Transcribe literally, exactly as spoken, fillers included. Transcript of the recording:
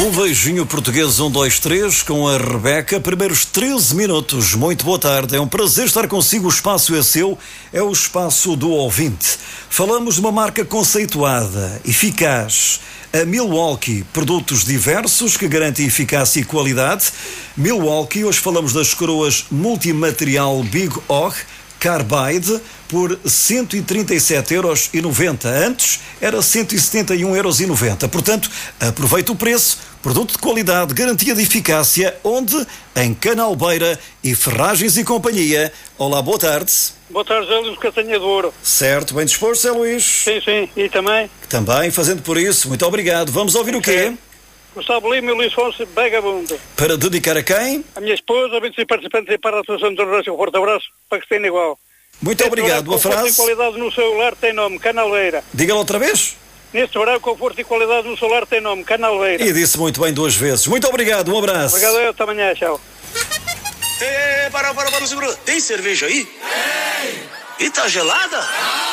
Um beijinho português um, dois, três com a Rebeca. Primeiros treze minutos. Muito boa tarde. É um prazer estar consigo. O espaço é seu. É o espaço do ouvinte. Falamos de uma marca conceituada, eficaz. A Milwaukee. Produtos diversos que garantem eficácia e qualidade. Milwaukee. Hoje falamos das coroas multimaterial Big Og Carbide por cento e trinta e sete euros e noventa. Antes era cento e setenta e um euros e noventa. Portanto, aproveite o preço. Produto de qualidade, garantia de eficácia. Onde? Em Canalbeira e Ferragens e Companhia. Olá, boa tarde. Boa tarde, Zé Luís Castanha de Ouro. Certo, bem disposto, Zé Luís? Sim, sim. E também? Também, fazendo por isso. Muito obrigado. Vamos ouvir o quê? Gustavo Lima e Luís Fonse, Vagabundo. Para dedicar a quem? A minha esposa, ouvintes e participantes e para a Associação de Jornalistas, um forte abraço para que estejam igual. Muito Neste obrigado. Boa frase. Conforto e qualidade no celular tem nome, Canalbeira. Diga-lo outra vez. Neste verão, conforto e qualidade no celular tem nome, Canalbeira. E disse muito bem duas vezes. Muito obrigado. Um abraço. Obrigado, eu. Até amanhã. Tchau. Ei, para, para, para, segura. Tem cerveja aí? Tem. E tá gelada?